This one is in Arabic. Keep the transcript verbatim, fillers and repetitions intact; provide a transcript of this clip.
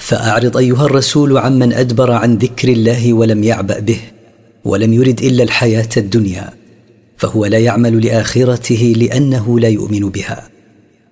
فأعرض أيها الرسول عمن أدبر عن ذكر الله ولم يعبأ به ولم يرد إلا الحياة الدنيا، فهو لا يعمل لآخرته لأنه لا يؤمن بها.